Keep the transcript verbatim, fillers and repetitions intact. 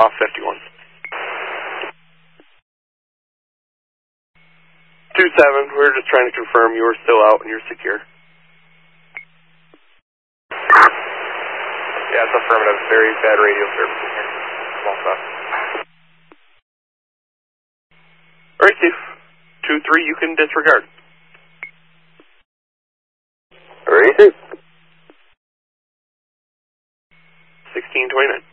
off fifty-one. two seven, we were just trying to confirm you were still out and you're secure. Yeah, it's affirmative. Very bad radio service in here. Small stuff. Alright, Steve. two three, you can disregard. Alright, Steve. sixteen twenty-nine.